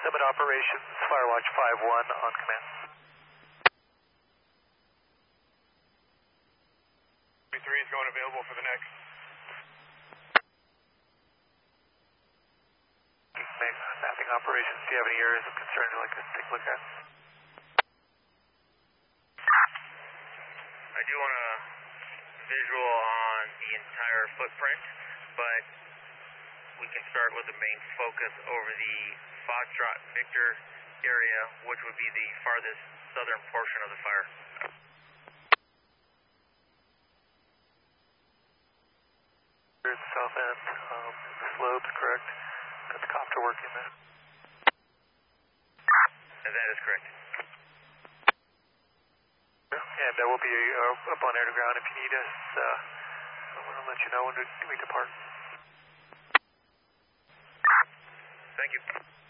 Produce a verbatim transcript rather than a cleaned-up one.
Summit Operations, Firewatch five one on command. three is going available for the next. Mapping operations, do you have any areas of concern you'd like us to take a look at? I do want a visual on the entire footprint, but we can start with the main focus over the Foxtrot Victor area, which would be the farthest southern portion of the fire. Here's the south end, um, the slopes, correct? Got the copter working there. And that is correct. And uh, we'll be uh, up on air to ground if you need us. Uh, we'll let you know when we depart. Thank you.